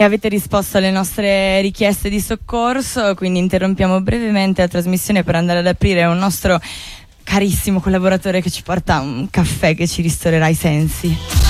E avete risposto alle nostre richieste di soccorso, quindi interrompiamo brevemente la trasmissione per andare ad aprire un nostro carissimo collaboratore che ci porta un caffè che ci ristorerà i sensi.